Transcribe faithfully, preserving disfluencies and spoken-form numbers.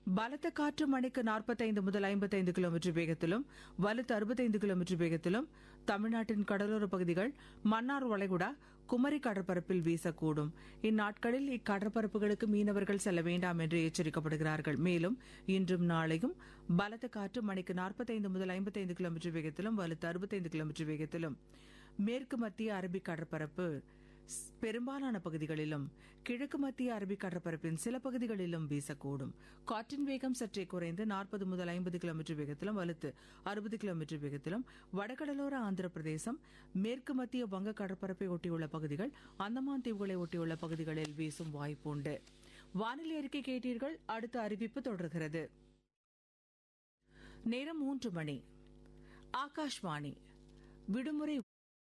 பலத்த காற்று மணிக்கு நாற்பத்தைந்து முதல் ஐம்பத்தைந்து கிலோமீட்டர் வேகத்திலும் வலுத்து அறுபத்தைந்து கிலோமீட்டர் வேகத்திலும் தமிழ்நாட்டின் கடலோர பகுதிகள் மன்னார் வளைகுடா குமரி கடற்பரப்பில் வீசக்கூடும். இந்நாட்களில் இக்கடற்பரப்புகளுக்கு மீனவர்கள் செல்ல வேண்டாம் என்று எச்சரிக்கப்படுகிறார்கள். மேலும் இன்றும் நாளையும் பலத்த காற்று மணிக்கு நாற்பத்தைந்து முதல் ஐம்பத்தைந்து கிலோமீட்டர் வேகத்திலும் வலுத்து அறுபத்தைந்து கிலோமீட்டர் வேகத்திலும் மேற்கு மத்திய அரபிக் கடற்பரப்பு பெரும்பாலான பகுதிகளிலும் கிழக்கு மத்திய அரபிக் கடற்பரப்பின் சில பகுதிகளிலும் வீசக்கூடும். காற்றின் வேகம் சற்றே குறைந்து நாற்பது முதல் ஐம்பது கிலோமீட்டர் வேகத்திலும் வலுத்து அறுபது கிலோமீட்டர் வேகத்திலும் வடகடலோர ஆந்திர பிரதேசம் மேற்கு மத்திய வங்க கடற்பரப்பை ஒட்டியுள்ள பகுதிகள் அந்தமான் தீவுகளை ஒட்டியுள்ள பகுதிகளில் வீசும் வாய்ப்புண்டு. வானிலை அறிக்கை கேட்டீர்கள். அடுத்த அறிவிப்பு தொடர்கிறது. நேரம் மூன்று மணி. ஆகாஷ்வாணி. விடுமுறை